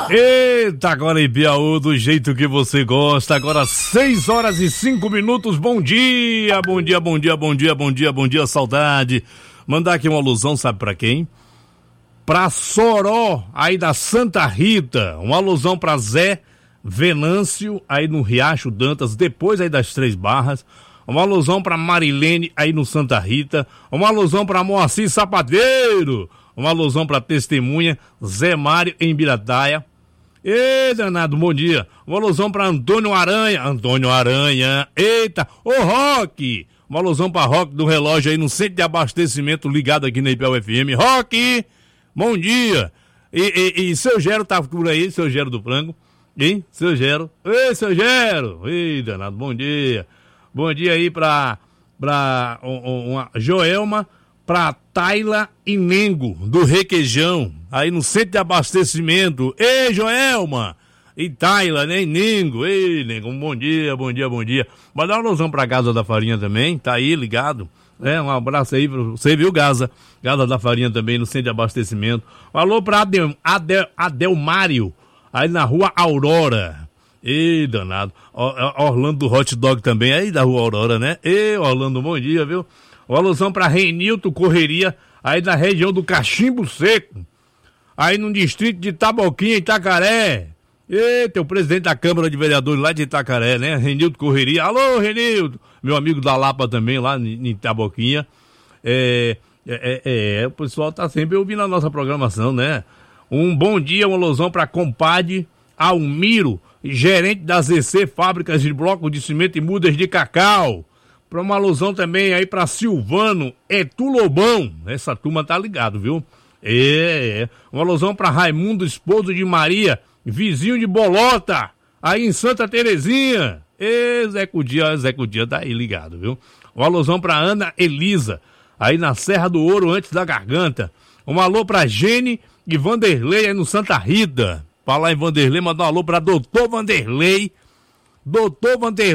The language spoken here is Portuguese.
Eita, agora em Piauí, do jeito que você gosta. Agora 6 horas e 5 minutos. Bom dia, bom dia, bom dia, bom dia, bom dia, bom dia, saudade. Mandar aqui uma alusão, sabe pra quem? Pra Soró, aí da Santa Rita. Uma alusão pra Zé Venâncio, aí no Riacho Dantas, depois aí das Três Barras. Uma alusão pra Marilene, aí no Santa Rita. Uma alusão pra Moacir Sapateiro. Uma alusão pra Testemunha, Zé Mário em Birataia. Ei, danado, bom dia. Uma alusão pra Antônio Aranha. Eita, ô Roque. Uma alusão pra Roque do relógio aí no centro de abastecimento ligado aqui na IPL FM. Roque, bom dia. E seu Gero tá por aí, seu Gero do Frango. Hein, seu Gero. Ei, seu Gero. Ei, danado, bom dia. Bom dia aí pra uma Joelma, pra Taila e Nengo, do Requeijão, aí no centro de abastecimento. Ei, Joelma! E Taila, né? Nengo, ei, Nengo, bom dia, bom dia, bom dia. Mandar uma alusão pra Casa da Farinha também, tá aí ligado. Um abraço aí pra você, viu, Casa da Farinha também, no centro de abastecimento. Alô pra Adelmário, aí na rua Aurora. Ei, danado. Orlando do Hot Dog também, aí da rua Aurora, né? Ei, Orlando, bom dia, viu? Uma alusão pra Renilton Correria, aí da região do Cachimbo Seco, aí no distrito de Taboquinha, Itacaré. Eita, o presidente da Câmara de Vereadores lá de Itacaré, né? Renilton Correria. Alô, Renilton! Meu amigo da Lapa também, lá em Taboquinha. O pessoal tá sempre ouvindo a nossa programação, né? Um bom dia, uma alusão pra compadre Almiro, gerente da ZC Fábricas de Blocos de Cimento e Mudas de Cacau. Pra uma alusão também aí pra Silvano Etulobão. Essa turma tá ligado, viu? Uma alusão pra Raimundo, esposo de Maria, vizinho de Bolota, aí em Santa Terezinha. Zé Cudia tá aí ligado, viu? Uma alusão pra Ana Elisa, aí na Serra do Ouro, antes da Garganta. Um alô pra Gene e Vanderlei, aí no Santa Rita. Falar em Vanderlei, mandar um alô pra Doutor Vanderlei.